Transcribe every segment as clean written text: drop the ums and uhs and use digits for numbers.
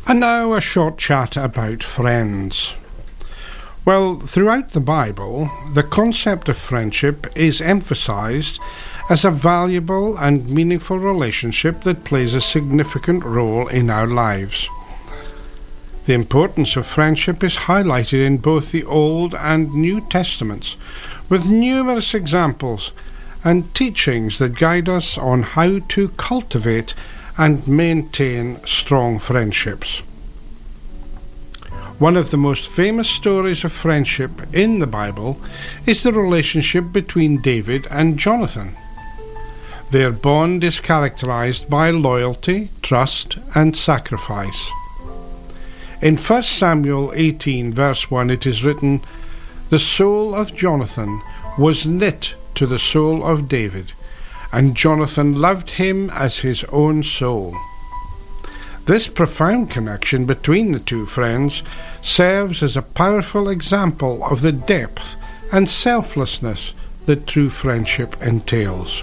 And now a short chat about friends. Well, throughout the Bible, the concept of friendship is emphasized as a valuable and meaningful relationship that plays a significant role in our lives. The importance of friendship is highlighted in both the Old and New Testaments, with numerous examples and teachings that guide us on how to cultivate and maintain strong friendships. One of the most famous stories of friendship in the Bible is the relationship between David and Jonathan. Their bond is characterized by loyalty, trust, and sacrifice. In 1 Samuel 18 verse 1 it is written, "The soul of Jonathan was knit to the soul of David, and Jonathan loved him as his own soul." This profound connection between the two friends serves as a powerful example of the depth and selflessness that true friendship entails.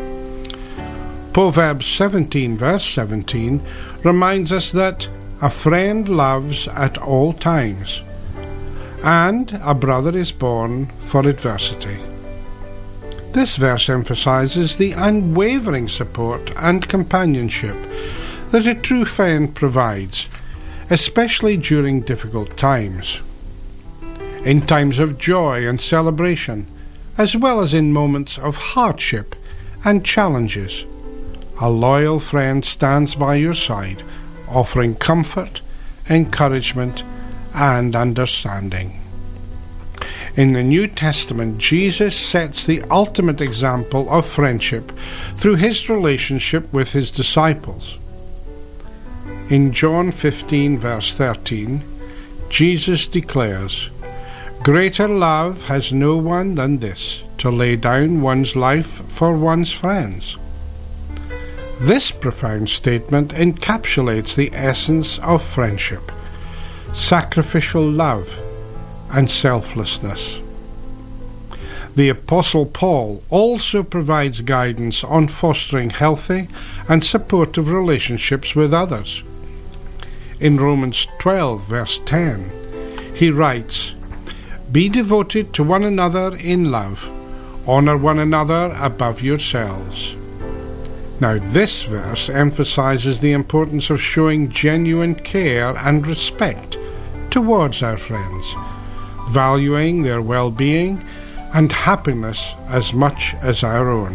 Proverbs 17 verse 17 reminds us that a friend loves at all times, and a brother is born for adversity. This verse emphasizes the unwavering support and companionship that a true friend provides, especially during difficult times. In times of joy and celebration, as well as in moments of hardship and challenges, a loyal friend stands by your side, offering comfort, encouragement, and understanding. In the New Testament, Jesus sets the ultimate example of friendship through his relationship with his disciples. In John 15 verse 13, Jesus declares, "Greater love has no one than this, to lay down one's life for one's friends." This profound statement encapsulates the essence of friendship: sacrificial love and selflessness. The Apostle Paul also provides guidance on fostering healthy and supportive relationships with others. In Romans 12 verse 10, he writes, "Be devoted to one another in love. Honor one another above yourselves." Now, this verse emphasizes the importance of showing genuine care and respect towards our friends, valuing their well-being and happiness as much as our own.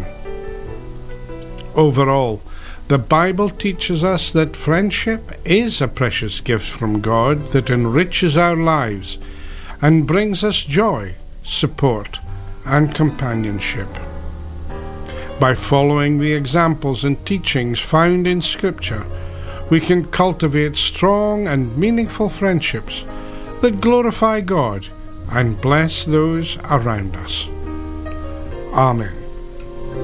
Overall, the Bible teaches us that friendship is a precious gift from God that enriches our lives and brings us joy, support, and companionship. By following the examples and teachings found in Scripture, we can cultivate strong and meaningful friendships that glorify God and bless those around us. Amen.